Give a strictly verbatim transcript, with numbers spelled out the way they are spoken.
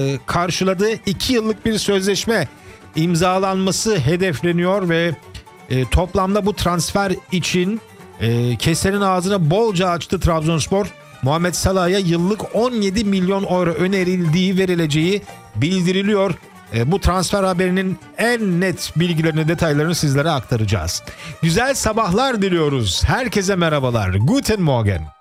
karşıladı. iki yıllık bir sözleşme imzalanması hedefleniyor ve e, toplamda bu transfer için e, kesenin ağzını bolca açtı Trabzonspor. Muhammed Salah'a yıllık on yedi milyon euro önerildiği verileceği bildiriliyor. E, bu transfer haberinin en net bilgilerini, detaylarını sizlere aktaracağız. Güzel sabahlar diliyoruz. Herkese merhabalar. Guten Morgen.